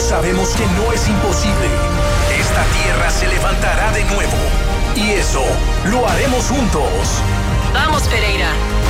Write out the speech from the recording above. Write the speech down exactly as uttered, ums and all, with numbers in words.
sabemos que no es imposible. Esta tierra se levantará de nuevo. Y eso lo haremos juntos. Vamos, Pereira.